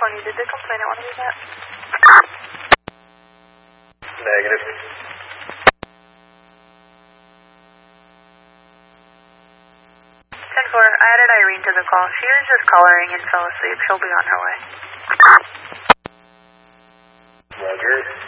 California. Did the complainant want to do that? Negative. 10-4, I added Irene to the call. She was just coloring and fell asleep. She'll be on her way. Roger.